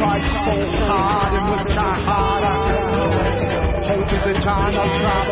tried so hard and we've tried harder. Hope is eternal, try